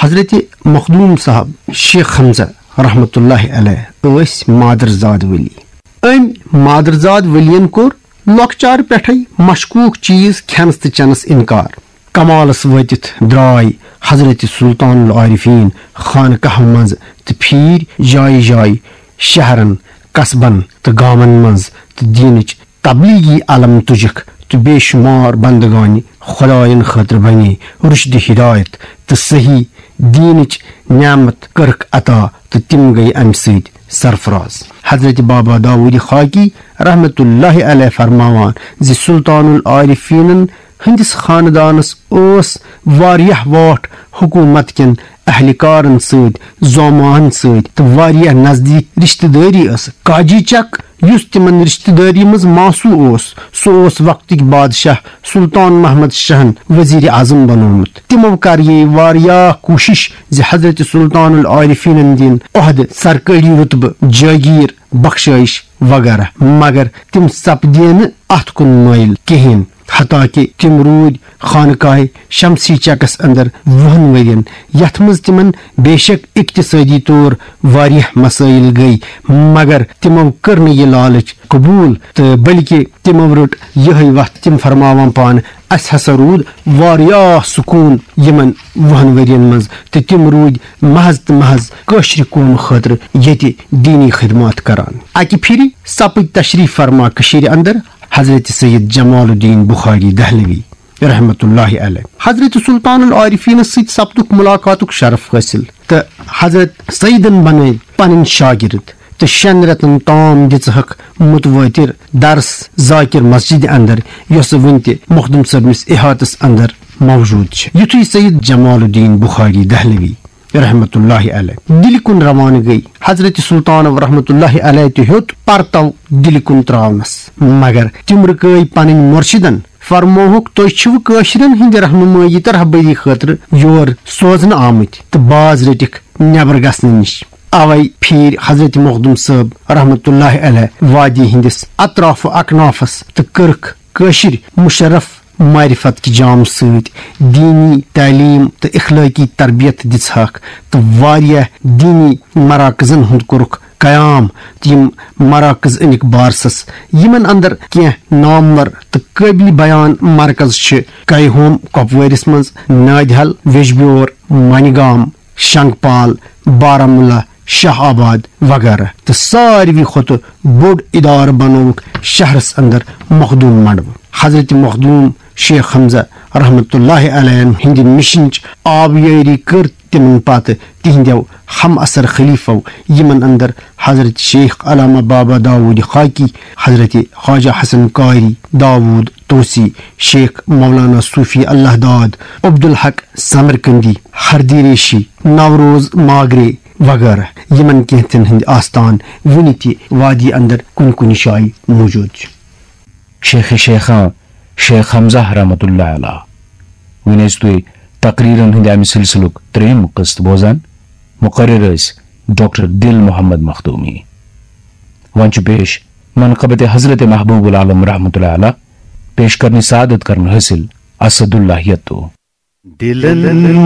حضرت مخدوم صاحب شیخ حمزہ رحمۃ اللہ علیہ ٲسۍ مادرزاد ولی. مادرزاد ولین کور لۄکچار پٮ۪ٹھے مشکوک چیز کھٮ۪نس تہٕ چٮ۪نس انکار. کمالس وٲتِتھ درٛاے حضرت سلطان العارفین خانقاہ منٛز تہٕ پھیٖرۍ جایہِ جایہِ شہرن قصبن تہٕ گامن منٛز تہٕ دیٖنٕچ تبلیغی علم تُجکھ تہٕ بے شمار بندگانہِ خدایَن خٲطرٕ بنے رشدِ ہدایت تہٕ صحیح دیٖنٕچ نعمت کٔرٕکھ عطا تہٕ تِم گٔیہِ امہِ سۭتۍ سرفراز. حضرت بابا داؤد خاکی رحمت اللہ علیہ فرماوان زِ سلطان العارفینن ہندس خاندانس اوس واریاہ واٹھ حکومت کٮ۪ن اہلکارن سۭتۍ زوماہن سۭتۍ تہٕ واریاہ نزدیک رشتہ دٲری ٲس. کاجی چک یُس تِمن رشتہ دٲری منٛز ماسوٗ اوس سُہ اوس وقتٕکۍ بادشاہ سلطان محمد شاہن وزیر اعظم بنومُت. تِمو کریے واریاہ کوٗشش زِ حضرت سلطان العارفینن دِن عہدٕ سرکٲری رتبہٕ جٲگیٖر بخشٲیش وغیرہ مگر تِم سپدے نہٕ اتھ کُن مٲیل کہیٖنۍ. حتاکہِ تِم روٗدۍ خانقاہ شمسی چکس اندر 20 ؤرین یتھ منٛز تِمن بے شک اقتصٲدی طور واریاہ مسٲیل گٔیۍ مگر تِمو کٔر نہٕ یہِ لالچ قبوٗل تہٕ بلکہِ تِمو رٔٹ یِہے وتھ. تِم فرماوان پانہٕ اسہِ ہسا روٗد واریاہ سکوٗن یِمن 20 ؤرین منٛز تہٕ تِم روٗدۍ محض تہٕ محض کٲشرِ قومہٕ خٲطرٕ ییٚتہِ دیٖنی خدمات کران. اکہِ پھِرِ سپٕدۍ تشریف فرما کٔشیٖرِ اندر حضرت سید جمال الدین بخاری دہلوی رحمۃ اللہ علیہ. حضرت سلطان العارفینس سۭتۍ سپدُکھ ملاقاتُک شرف حٲصِل تہٕ حضرت سیدن بنٲے پنٕنۍ شاگرد تہٕ 6 رٮ۪تن تام دِژہکھ متوٲتر درس ذاکر مسجد اندر یۄسہٕ وُنہِ تہِ مخدوم صٲبنِس احاطس اندر موجوٗد چھِ. یُتھُے سید جمال الدین بخاری دہلوی رحمۃ اللہ علیہ دِلہِ کُن روانہٕ گٔیہِ حضرت سلطان رحمۃ اللہ علیہ تہِ ہیوٚت پرتو دِلہِ کُن تراونس مگر تِم رُکٲے پنٕنۍ مُرشِدن. فرمووُکھ تُہۍ چھِوٕ کٲشرٮ۪ن ہٕنٛدِ رہنُمٲیی تہٕ رہبری خٲطرٕ یور سوزنہٕ آمٕتۍ تہٕ باز رٔٹِکھ نٮ۪بر گژھنہٕ نِش. اوے پھیٖرۍ حضرت مخدوم صٲب رحمۃ اللہ علیہ وادی ہندس اطراف و اکنافس تہٕ کٔرٕکھ کٲشِر مشرف معرفت کہِ جام سۭتۍ دیٖنی تعلیٖم تہٕ اخلٲقی تربیت دِژہکھ تہٕ واریاہ دیٖنی مراکزن ہُنٛد کوٚرُکھ قیام. تہٕ یِم مراکز أنِکھ بارسس یِمن اندر کینٛہہ نامور تہٕ قٲبلِ بیان مرکز چھِ کیہوم کۄپوٲرِس منٛز، نٲدِحل، ویجبیور، منگام، شنگپال، بارہمولہ، شاہ آباد وغیرہ تہٕ ساروی کھۄتہٕ بوٚڑ ادارٕ بنووُکھ شہرس اندر مخدوم منڈو. حضرت مخدوم شیخ حمزہ رحمۃ اللہ علیہ ہندِ مشنٕچ آبیٲری کٔر تِمن پتہٕ تِہنٛدیو ہم اثر خلیفو یِمن اندر حضرت شیخ علامہ بابا داؤد خاکی، حضرت خواجہ حسن قاری داؤد توسی، شیخ مولانا صوفی اللہ داد، عبدالحق سمرقندی، ہردی ریشی، نوروز ماگرے وغیرہ یِمن کینٛژن ہٕنٛدۍ آستان وُنہِ تہِ وادی اندر کُنہِ جایہِ موجوٗد چھِ. شیخ شیخاں شیخ حمزہ رحمۃ اللہ علیہ. وۄنۍ ٲسۍ تُہۍ تقریرن ہٕنٛدِ امہِ سلسلُک 3یم قسط بوزان. مقرر ٲسۍ ڈاکٹر دل محمد مخدومی. وۄنۍ چھُ پیش منقبت حضرت محبوب العالم رحمۃ اللہ علیہ پیش کرنہِ سعادت کرن حٲصِل اسد اللہ یتو.